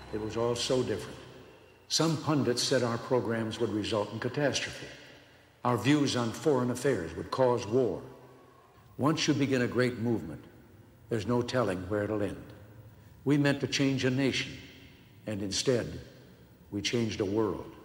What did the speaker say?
It was all so different. Some pundits said our programs would result in catastrophe. Our views on foreign affairs would cause war. Once you begin a great movement, there's no telling where it'll end. We meant to change a nation, and instead, we changed a world.